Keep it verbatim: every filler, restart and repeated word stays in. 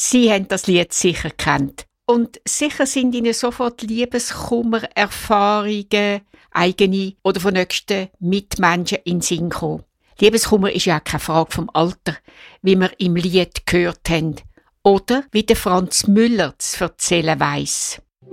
Sie haben das Lied sicher gekannt. Und sicher sind Ihnen sofort Liebeskummer, Erfahrungen, eigene oder von nächsten Mitmenschen in den Sinn gekommen. Liebeskummer ist ja keine Frage vom Alter, wie wir im Lied gehört haben. Oder wie der Franz Müller zu erzählen weiss.